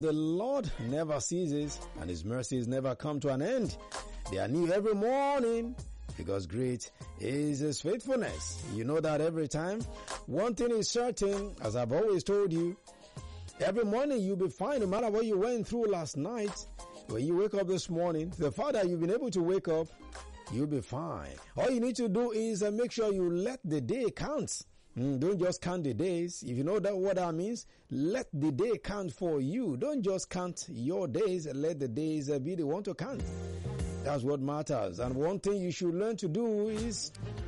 The Lord never ceases, and His mercies never come to an end. They are new every morning, because great is His faithfulness. You know that every time. One thing is certain, as I've always told you, every morning you'll be fine no matter what you went through last night. When you wake up this morning, the fact that you've been able to wake up, you'll be fine. All you need to do is make sure you let the day count. Don't just count the days. If you know what that means, let the day count for you. Don't just count your days. Let the days be the one to count. That's what matters. And one thing you should learn to do is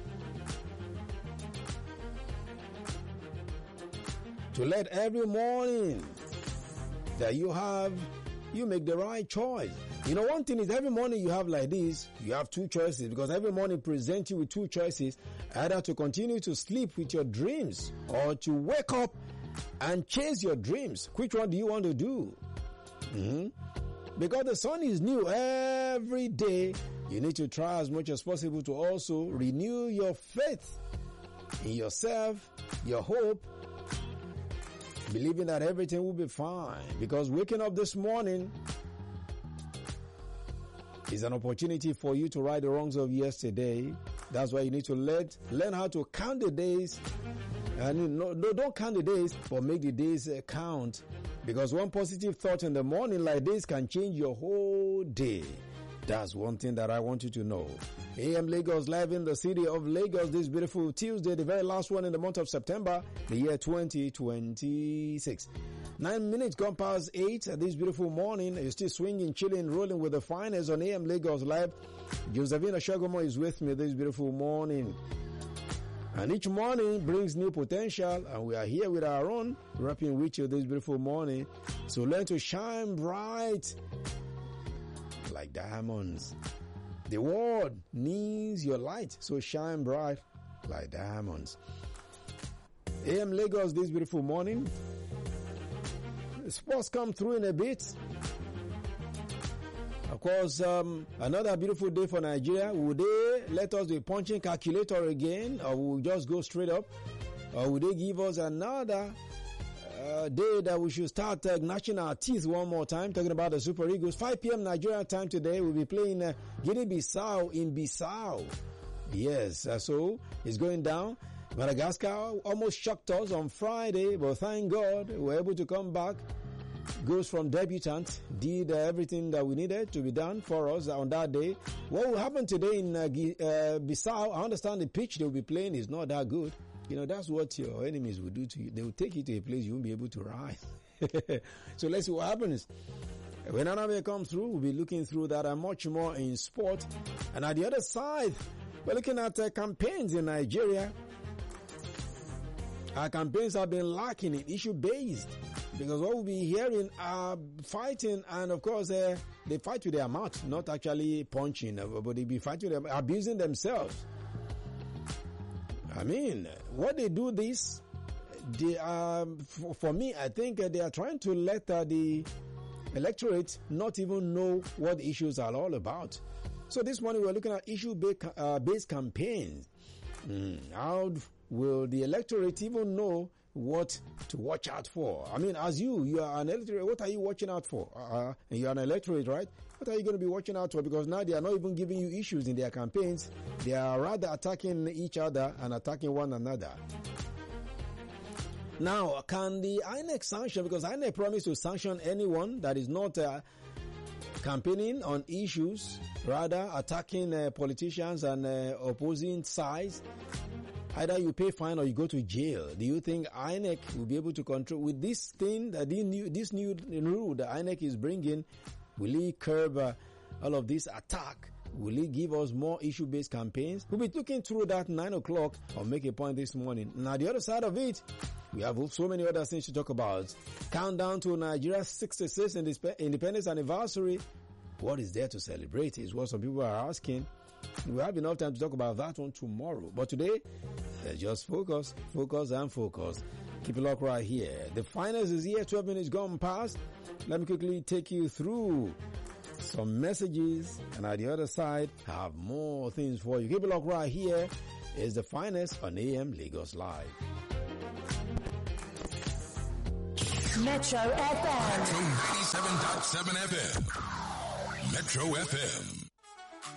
to let every morning that you make the right choice. You know, one thing is every morning you have like this, you have two choices, because every morning presents you with two choices, either to continue to sleep with your dreams or to wake up and chase your dreams. Which one do you want to do? Because the sun is new every day, you need to try as much as possible to also renew your faith in yourself, your hope, believing that everything will be fine. Because waking up this morning is an opportunity for you to right the wrongs of yesterday. That's why you need to learn how to count the days. And don't count the days, but make the days count. Because one positive thought in the morning like this can change your whole day. That's one thing that I want you to know. AM Lagos live in the city of Lagos this beautiful Tuesday, the very last one in the month of September, the year 2026. 9 minutes gone past 8 this beautiful morning. You're still swinging, chilling, rolling with the finest on AM Lagos live. Josephine Ashagomo is with me this beautiful morning. And each morning brings new potential, and we are here with our own, rapping with you this beautiful morning. So learn to shine bright like diamonds. The world needs your light, so shine bright like diamonds. AM Lagos this beautiful morning. Sports come through in a bit. Of course, another beautiful day for Nigeria. Will they let us be punching calculator again, or will we just go straight up? Or will they give us another day that we should start gnashing our teeth one more time? Talking about the Super Eagles. 5 p.m. Nigeria time today. We'll be playing Guinea-Bissau in Bissau. Yes, so it's going down. Madagascar almost shocked us on Friday, but thank God we were able to come back. Goes from debutant, did everything that we needed to be done for us on that day. What will happen today in Bissau? I understand the pitch they will be playing is not that good. You know, that's what your enemies will do to you. They will take you to a place you won't be able to rise. So let's see what happens. When another comes through, we'll be looking through that and much more in sport. And at the other side, we're looking at campaigns in Nigeria. Our campaigns have been lacking in issue-based. Because what we'll be hearing are fighting, and of course they fight with their mouth, not actually punching, but they be fighting with them, abusing themselves. I mean, what they do this, they are, for me, I think they are trying to let the electorate not even know what the issues are all about. So this morning we're looking at issue-based campaigns. How will the electorate even know what to watch out for? I mean, as you are an electorate, what are you watching out for? You are an electorate, right? What are you going to be watching out for? Because now they are not even giving you issues in their campaigns. They are rather attacking each other and attacking one another. Now, can the INEC sanction, because INEC promised to sanction anyone that is not campaigning on issues, rather attacking politicians and opposing sides. Either you pay fine or you go to jail. Do you think INEC will be able to control with this thing, this new rule that INEC is bringing? Will it curb all of this attack? Will it give us more issue-based campaigns? We'll be looking through that 9 o'clock. I'll make a point this morning. Now, the other side of it, we have so many other things to talk about. Countdown to Nigeria's 66th independence anniversary. What is there to celebrate is what some people are asking. We'll have enough time to talk about that one tomorrow. But today, let's just focus. Keep it locked right here. The finals is here, 12 minutes gone past. Let me quickly take you through some messages, and at the other side, I have more things for you. Keep it locked right here. It's the finest on AM Lagos Live. Metro FM. Metro 97.7 FM. Metro FM.